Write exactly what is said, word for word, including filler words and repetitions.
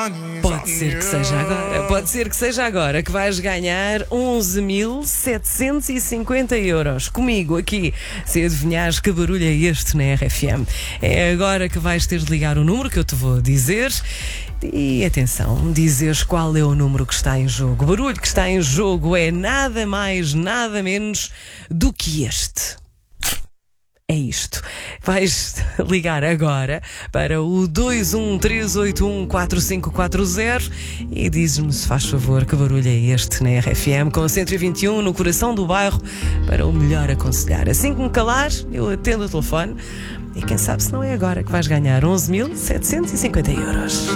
Pode ser que seja agora, pode ser que seja agora que vais ganhar onze mil setecentos e cinquenta euros comigo aqui, se adivinhares que barulho é este na R F M. É agora que vais ter de ligar o número que eu te vou dizer. E atenção, dizeres qual é o número que está em jogo. O barulho que está em jogo é nada mais, nada menos do que este. É isto. Vais ligar agora para o dois um três oito um quatro cinco quatro zero e dizes-me, se faz favor, que barulho é este na R F M, com cento e vinte e um no coração do bairro, para o melhor aconselhar. Assim que me calar, eu atendo o telefone e quem sabe se não é agora que vais ganhar onze mil setecentos e cinquenta euros.